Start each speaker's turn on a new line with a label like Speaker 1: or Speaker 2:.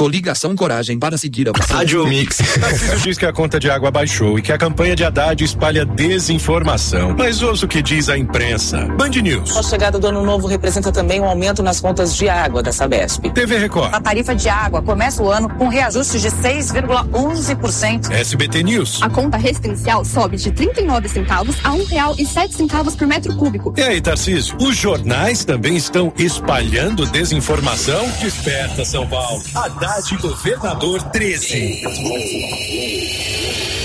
Speaker 1: Coligação Coragem para seguir a
Speaker 2: Rádio Mix.
Speaker 3: Tarcísio diz que a conta de água baixou e que a campanha de Haddad espalha desinformação. Mas ouça o que diz a imprensa. Band News.
Speaker 4: A chegada do ano novo representa também um aumento nas contas de água da Sabesp.
Speaker 3: TV Record.
Speaker 5: A tarifa de água começa o ano com reajuste de 6,11%.
Speaker 3: SBT News.
Speaker 6: A conta residencial sobe de 39 centavos a R$1,07 por metro cúbico.
Speaker 3: E aí, Tarcísio, os jornais também estão espalhando desinformação? Desperta, São Paulo. Haddad, governador 13.